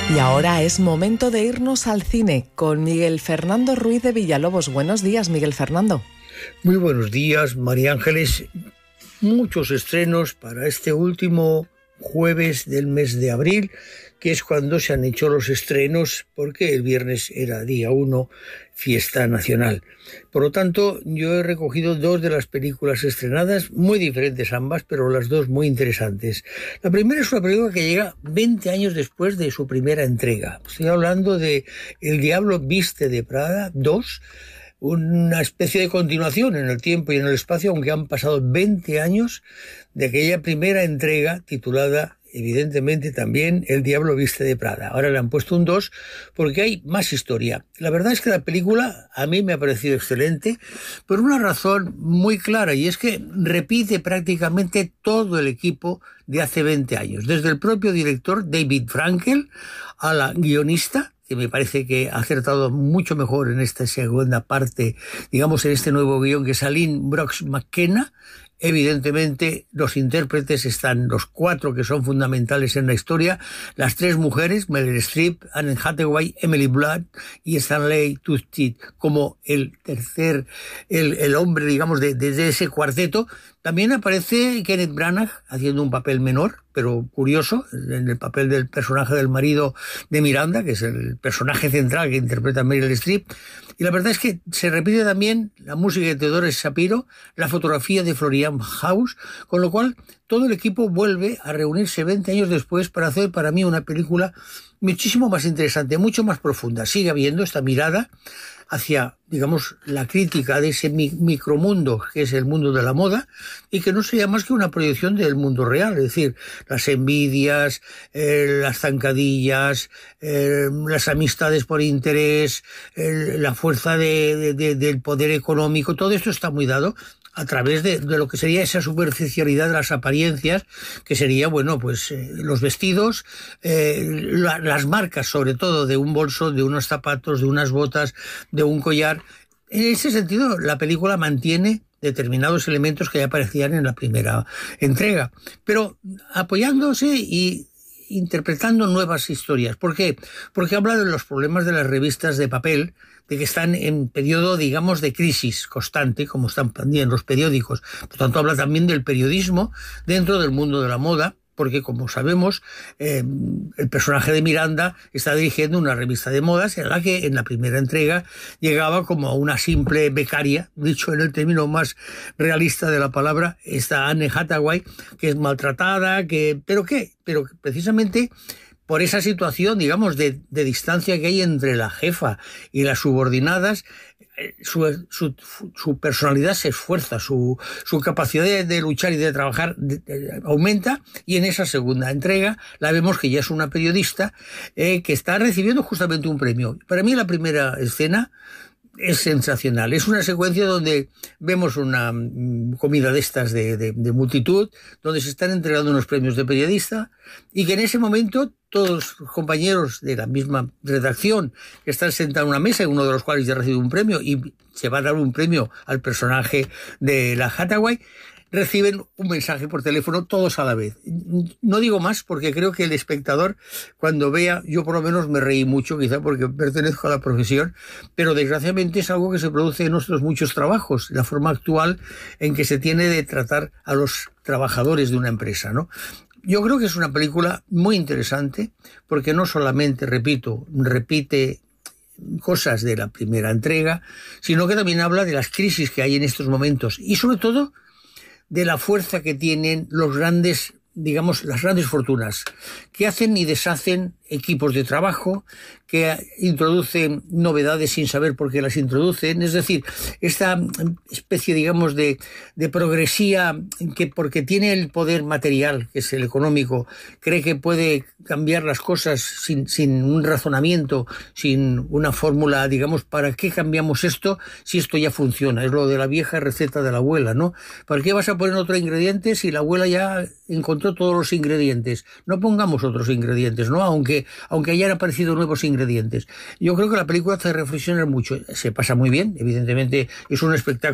Y ahora es momento de irnos al cine con Miguel Fernando Ruiz de Villalobos. Buenos días, Miguel Fernando. Muy buenos días, María Ángeles. Muchos estrenos para este último jueves del mes de abril, que es cuando se han hecho los estrenos, porque el viernes era día 1, fiesta nacional. Por lo tanto, yo he recogido dos de las películas estrenadas, muy diferentes ambas, pero las dos muy interesantes. La primera es una película que llega 20 años después de su primera entrega. Estoy hablando de El Diablo Viste de Prada 2, una especie de continuación en el tiempo y en el espacio, aunque han pasado 20 años de aquella primera entrega titulada, evidentemente, también El Diablo Viste de Prada. Ahora le han puesto un 2 porque hay más historia. La verdad es que la película a mí me ha parecido excelente por una razón muy clara, y es que repite prácticamente todo el equipo de hace 20 años, desde el propio director David Frankel a la guionista, que me parece que ha acertado mucho mejor en esta segunda parte, digamos, en este nuevo guión, que es Aline Brox McKenna. Evidentemente, los intérpretes están los cuatro que son fundamentales en la historia, las tres mujeres, Meryl Streep, Anne Hathaway, Emily Blunt y Stanley Tucci, como el tercer, el hombre, digamos, de ese cuarteto. También aparece Kenneth Branagh haciendo un papel menor, pero curioso, en el papel del personaje del marido de Miranda, que es el personaje central que interpreta Meryl Streep. Y la verdad es que se repite también la música de Theodore Shapiro, la fotografía de Florian House, con lo cual todo el equipo vuelve a reunirse 20 años después para hacer para mí una película muchísimo más interesante, mucho más profunda. Sigue habiendo esta mirada hacia, digamos, la crítica de ese micromundo que es el mundo de la moda, y que no sería más que una proyección del mundo real, es decir, las envidias, las zancadillas, las amistades por interés, la fuerza del poder económico. Todo esto está muy dado a través de lo que sería esa superficialidad de las apariencias, que sería, bueno, pues los vestidos, las marcas, sobre todo, de un bolso, de unos zapatos, de unas botas, de un collar. En ese sentido, la película mantiene determinados elementos que ya aparecían en la primera entrega, pero apoyándose y interpretando nuevas historias. ¿Por qué? Porque habla de los problemas de las revistas de papel, de que están en periodo, digamos, de crisis constante, como están también los periódicos. Por tanto, habla también del periodismo dentro del mundo de la moda, porque, como sabemos, el personaje de Miranda está dirigiendo una revista de modas en la que en la primera entrega llegaba como a una simple becaria, dicho en el término más realista de la palabra, esta Anne Hathaway, que es maltratada, pero precisamente por esa situación, digamos, de distancia que hay entre la jefa y las subordinadas, su personalidad se esfuerza, su capacidad de luchar y de trabajar aumenta, y en esa segunda entrega la vemos que ya es una periodista que está recibiendo justamente un premio. Para mí la primera escena es sensacional. Es una secuencia donde vemos una comida de estas de multitud, donde se están entregando unos premios de periodista, y que en ese momento todos los compañeros de la misma redacción que están sentados en una mesa, uno de los cuales ya ha recibido un premio y se va a dar un premio al personaje de la Hathaway, reciben un mensaje por teléfono todos a la vez. No digo más porque creo que el espectador, cuando vea, yo por lo menos me reí mucho, quizá porque pertenezco a la profesión, pero desgraciadamente es algo que se produce en nuestros muchos trabajos, la forma actual en que se tiene de tratar a los trabajadores de una empresa, ¿no? Yo creo que es una película muy interesante porque no solamente, repite cosas de la primera entrega, sino que también habla de las crisis que hay en estos momentos y, sobre todo, de la fuerza que tienen los grandes, digamos, las grandes fortunas, que hacen y deshacen equipos de trabajo, que introducen novedades sin saber por qué las introducen. Es decir, esta especie, digamos, de progresía que, porque tiene el poder material, que es el económico, cree que puede cambiar las cosas sin un razonamiento, sin una fórmula, digamos, ¿para qué cambiamos esto si esto ya funciona? Es lo de la vieja receta de la abuela, ¿no? ¿Para qué vas a poner otro ingrediente si la abuela ya encontró todos los ingredientes? No pongamos otros ingredientes, ¿no? Aunque hayan aparecido nuevos ingredientes. Yo creo que la película hace reflexionar mucho. Se pasa muy bien, evidentemente es un espectáculo